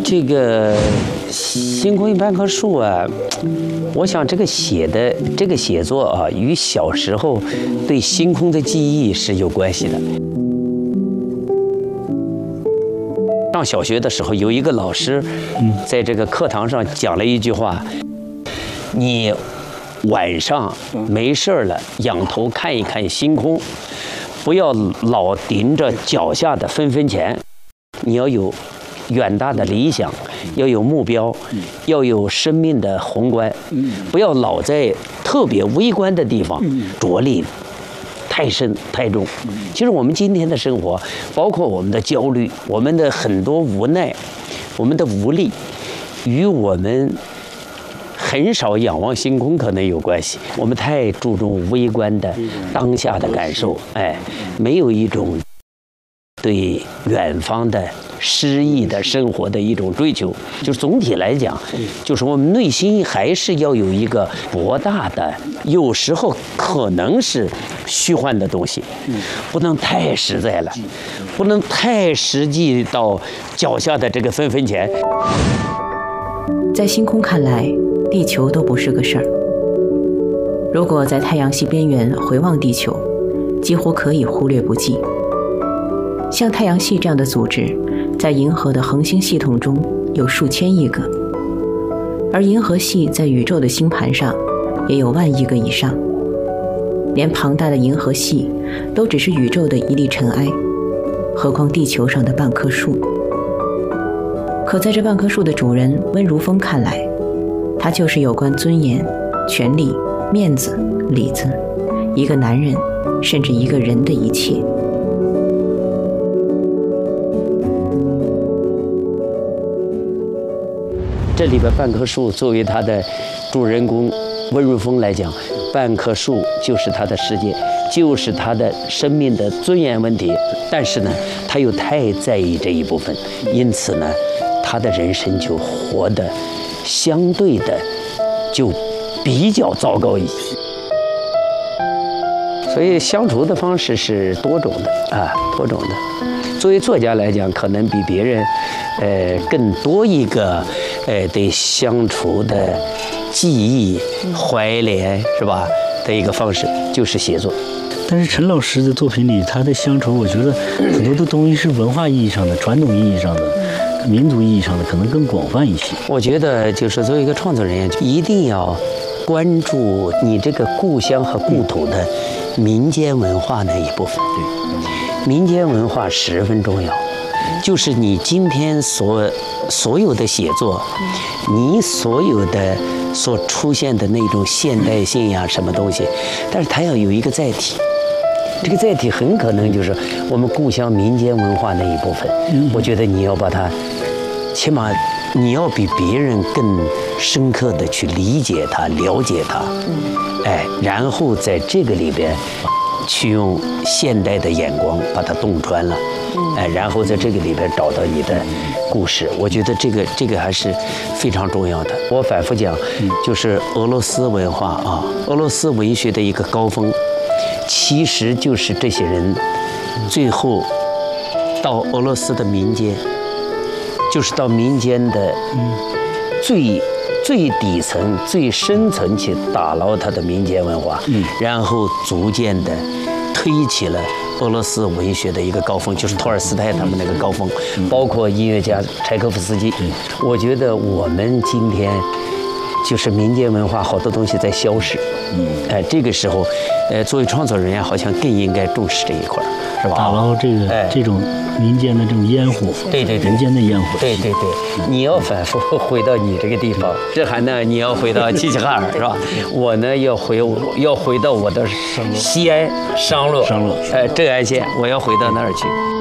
这个星空与半棵树啊，我想这个写作啊，与小时候对星空的记忆是有关系的。上小学的时候，有一个老师，在这个课堂上讲了一句话：你晚上没事了，仰头看一看星空，不要老盯着脚下的分分钱，你要有远大的理想，要有目标，要有生命的宏观，不要老在特别微观的地方着力太深太重。其实我们今天的生活，包括我们的焦虑，我们的很多无奈，我们的无力，与我们很少仰望星空可能有关系。我们太注重微观的当下的感受，没有一种对远方的诗意的生活的一种追求。就是总体来讲，就是我们内心还是要有一个博大的，有时候可能是虚幻的东西，不能太实在了，不能太实际到脚下的这个分分钱。 在星空看来，地球都不是个事儿。如果在太阳系边缘回望地球，几乎可以忽略不计。像太阳系这样的组织，在银河的恒星系统中有数千亿个，而银河系在宇宙的星盘上也有万亿个以上。连庞大的银河系都只是宇宙的一粒尘埃，何况地球上的半棵树。可在这半棵树的主人温如风看来，它就是有关尊严、权利、面子、里子，一个男人，甚至一个人的一切。 这里边半棵树作为他的主人公温如风来讲，半棵树就是他的世界，就是他的生命的尊严问题。但是呢，他又太在意这一部分，因此呢，他的人生就活得相对的就比较糟糕一些。所以相处的方式是多种的啊，多种的。作为作家来讲，可能比别人更多一个对相处的记忆、怀恋，是吧？的一个方式就是写作。 但是陈老师的作品里，他的乡愁，我觉得很多的东西是文化意义上的、传统意义上的、民族意义上的，可能更广泛一些。 我觉得就是作为一个创作人员，一定要关注你这个故乡和故土的民间文化那一部分。对，民间文化十分重要。就是你今天所有的写作，你所有的所出现的那种现代性呀，什么东西，但是它要有一个载体。这个载体很可能就是我们故乡民间文化那一部分。我觉得你要把它，起码你要比别人更深刻的去理解它、了解它，然后在这个里边去用现代的眼光把它洞穿了，然后在这个里边找到你的故事。我觉得这个还是非常重要的。我反复讲，就是俄罗斯文化啊，俄罗斯文学的一个高峰，其实就是这些人最后到俄罗斯的民间，就是到民间的最底层、最深层去打捞他的民间文化，然后逐渐的推起了俄罗斯文学的一个高峰，就是托尔斯泰他们那个高峰，包括音乐家柴可夫斯基。我觉得我们今天就是民间文化好多东西在消失，这个时候，作为创作人员，好像更应该重视这一块，是吧？ 打捞这种民间的这种烟火， 对， 人间的烟火， 对，你要反复回到你这个地方，志涵呢，你要回到齐齐哈尔，是吧？我呢要回到我的西安商洛，正安县，我要回到那儿去。